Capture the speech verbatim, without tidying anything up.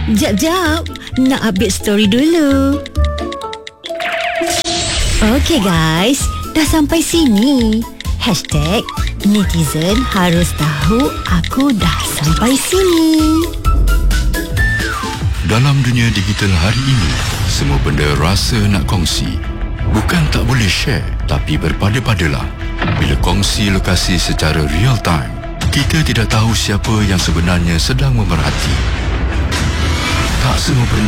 Jap-jap, nak update story dulu. Okay guys, dah sampai sini. Hashtag netizen harus tahu aku dah sampai sini. Dalam dunia digital hari ini, semua benda rasa nak kongsi. Bukan tak boleh share, tapi berpada-padalah. Bila kongsi lokasi secara real time, kita tidak tahu siapa yang sebenarnya sedang memerhati. Tak semua benda